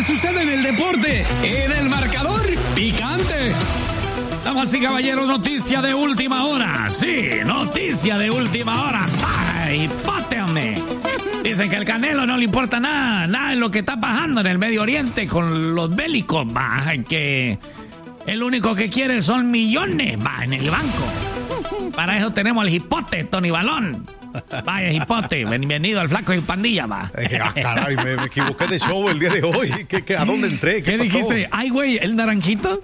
que sucede en el deporte, en el marcador picante. Damas y caballeros, noticia de última hora. Sí, noticia de última hora. ¡Ay, páteame! Dicen que al Canelo no le importa nada de lo que está pasando en el Medio Oriente con los bélicos, que el único que quiere son millones, en el banco. Para eso tenemos al hipote, Tony Balón. Vaya, hipote, bienvenido al Flaco y Pandilla, caray, me equivoqué de show el día de hoy. ¿A dónde entré? ¿Qué dijiste? Ay, güey, ¿el naranjito?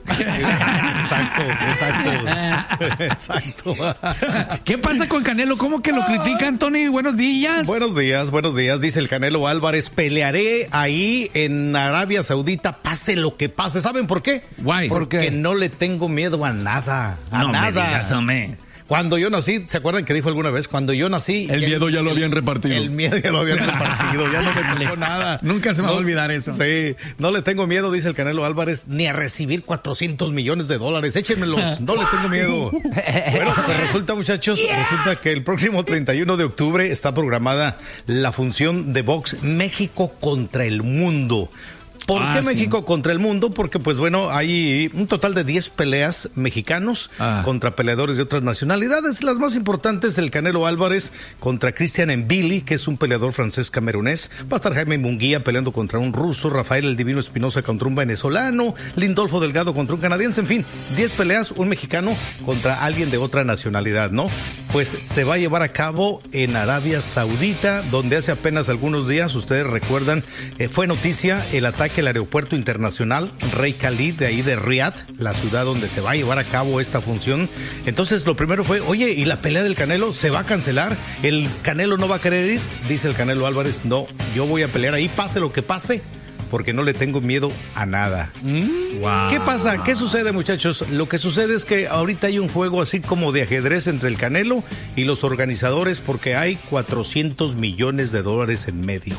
Exacto. ¿Qué pasa con Canelo? ¿Cómo que lo critican, Tony? Buenos días. Buenos días. Dice el Canelo Álvarez, pelearé ahí en Arabia Saudita, pase lo que pase. ¿Saben por qué? Guay. Porque no le tengo miedo a nada. No me digas, hombre. Cuando yo nací, ¿se acuerdan que dijo alguna vez? Cuando yo nací... El miedo ya lo habían repartido. El miedo ya lo habían repartido, ya no me tocó nada. Nunca se me va a olvidar eso. Sí, no le tengo miedo, dice el Canelo Álvarez, ni a recibir $400 millones. Échenmelos, no le tengo miedo. Bueno, pues resulta, muchachos, resulta que el próximo 31 de octubre está programada la función de box México contra el mundo. ¿Por qué México contra el mundo? Porque, pues bueno, hay un total de 10 peleas mexicanos contra peleadores de otras nacionalidades. Las más importantes, el Canelo Álvarez contra Christian Mbili, que es un peleador francés camerunés. Va a estar Jaime Munguía peleando contra un ruso, Rafael el Divino Espinosa contra un venezolano, Lindolfo Delgado contra un canadiense. En fin, 10 peleas, un mexicano contra alguien de otra nacionalidad, ¿no? Pues se va a llevar a cabo en Arabia Saudita, donde hace apenas algunos días, ustedes recuerdan, fue noticia el ataque al aeropuerto internacional Rey Khalid, de ahí de Riyadh, la ciudad donde se va a llevar a cabo esta función. Entonces lo primero fue, oye, ¿y la pelea del Canelo se va a cancelar? ¿El Canelo no va a querer ir? Dice el Canelo Álvarez, no, yo voy a pelear ahí, pase lo que pase, porque no le tengo miedo a nada. Wow. ¿Qué pasa? ¿Qué sucede, muchachos? Lo que sucede es que ahorita hay un juego así como de ajedrez entre el Canelo y los organizadores, porque hay $400 millones en medio.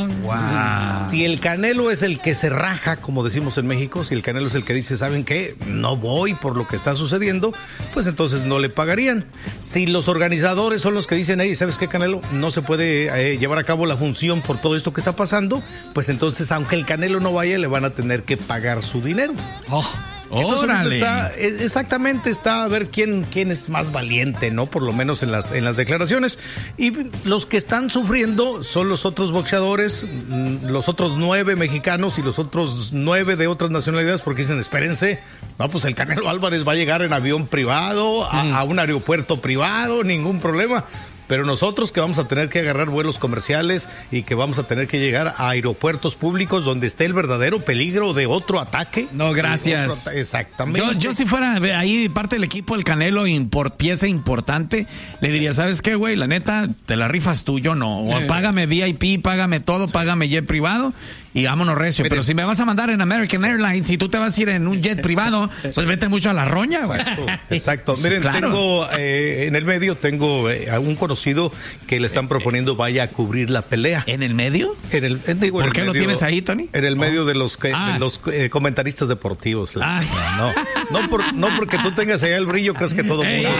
Wow. Si el Canelo es el que se raja, como decimos en México, si el Canelo es el que dice, ¿saben qué? No voy por lo que está sucediendo, pues entonces no le pagarían. Si los organizadores son los que dicen, hey, ¿sabes qué, Canelo? No se puede llevar a cabo la función por todo esto que está pasando, pues entonces, aunque el Canelo no vaya, le van a tener que pagar su dinero. Entonces, está a ver quién es más valiente, ¿no? Por lo menos en las declaraciones. Y los que están sufriendo son los otros boxeadores, los otros 9 mexicanos y los otros 9 de otras nacionalidades, porque dicen, espérense, no, pues el Canelo Álvarez va a llegar en avión privado, a un aeropuerto privado, ningún problema. Pero nosotros que vamos a tener que agarrar vuelos comerciales y que vamos a tener que llegar a aeropuertos públicos donde esté el verdadero peligro de otro ataque. No, gracias. Exactamente. Yo si fuera ahí parte del equipo del Canelo, pieza importante, le diría, ¿sabes qué, güey? La neta, te la rifas tú, yo no. O págame VIP, págame todo, págame jet privado y vámonos recio. Pero si me vas a mandar en American Airlines y tú te vas a ir en un jet privado, pues vete mucho a la roña, güey. Exacto. Miren, claro. Tengo en el medio, a un conocido que le están proponiendo vaya a cubrir la pelea. ¿En el medio? ¿Por qué lo tienes ahí, Tony? En el medio de los comentaristas deportivos. No porque tú tengas allá el brillo, crees que todo mundo.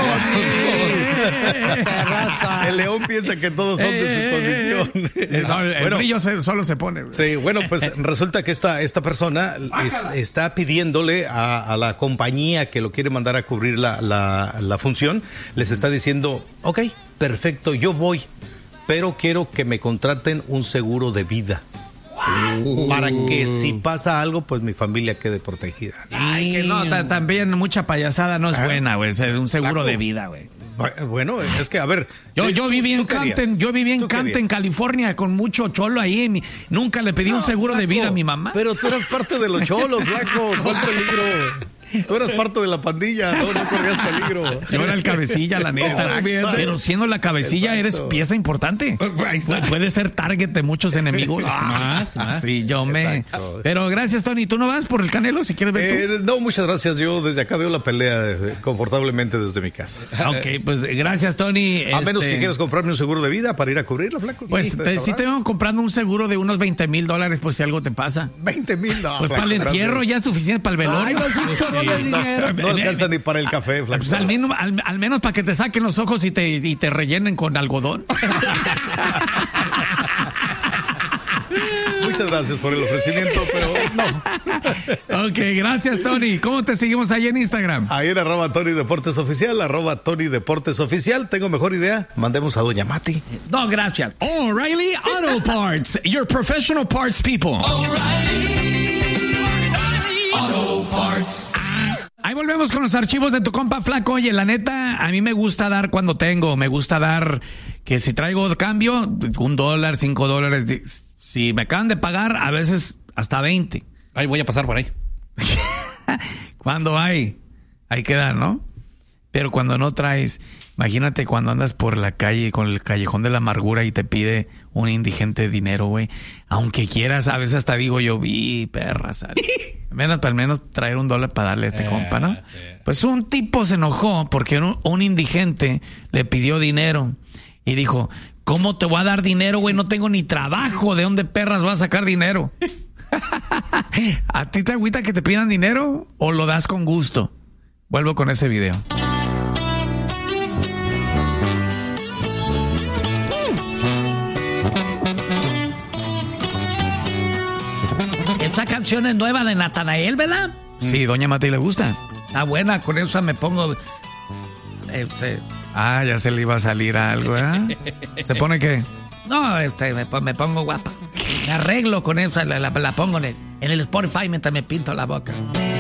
El león piensa que todos son de su condición. El brillo solo se pone. Sí, bueno, pues resulta que esta persona está pidiéndole a la compañía que lo quiere mandar a cubrir la función, les está diciendo, ok, perfecto, yo voy, pero quiero que me contraten un seguro de vida. Para que si pasa algo, pues mi familia quede protegida. Ay, que no, también mucha payasada no es buena, güey. Es un seguro de vida, güey. Bueno, es que, a ver... Yo viví en Canton, California, con mucho cholo ahí. Nunca le pedí un seguro de vida a mi mamá. Pero tú eras parte de los cholos, flaco. ¿Cuál peligro? Tú eras parte de la pandilla, no corrías peligro. Yo era el cabecilla, la neta. Pero siendo la cabecilla, eres pieza importante. Puedes ser target de muchos enemigos. Más. Sí, Pero gracias, Tony. ¿Tú no vas por el Canelo si quieres ver tú? No, muchas gracias. Yo desde acá veo la pelea confortablemente desde mi casa. Ok, pues gracias, Tony. A menos que quieras comprarme un seguro de vida para ir a cubrirla, flaco. Pues sí te vengo comprando un seguro de unos $20,000 por si algo te pasa. $20,000, no. Pues para el entierro ya es suficiente para el velorio. No alcanza ni para el café, flaco. Pues al menos para que te saquen los ojos y te rellenen con algodón. muchas gracias por el ofrecimiento, pero no. Ok, gracias, Tony. ¿Cómo te seguimos ahí en Instagram? Ahí en @TonyDeportesOficial, @TonyDeportesOficial. Tengo mejor idea. Mandemos a Doña Mati. No, gracias. O'Reilly Auto Parts, your professional parts people. O'Reilly Auto Parts. Ahí volvemos con los archivos de tu compa Flaco. Oye, la neta, a mí me gusta dar cuando tengo. Me gusta dar que si traigo cambio, $1, $5. Si me acaban de pagar, a veces hasta 20. Ay, voy a pasar por ahí. Cuando hay que dar, ¿no? Pero cuando no traes, imagínate cuando andas por la calle con el callejón de la amargura y te pide un indigente dinero, güey. Aunque quieras, a veces hasta digo yo, perra, sale. Al menos traer $1 para darle a este compa, ¿no? Pues un tipo se enojó porque un indigente le pidió dinero y dijo, ¿cómo te voy a dar dinero, güey? No tengo ni trabajo. ¿De dónde perras vas a sacar dinero? ¿A ti te agüita que te pidan dinero o lo das con gusto? Vuelvo con ese video. Esa canción es nueva de Natanael, ¿verdad? Sí, Doña Mati le gusta. Está buena, con esa me pongo... ya se le iba a salir algo, ¿eh? ¿Se pone qué? No, me pongo guapa. Me arreglo con esa, la pongo en el Spotify mientras me pinto la boca.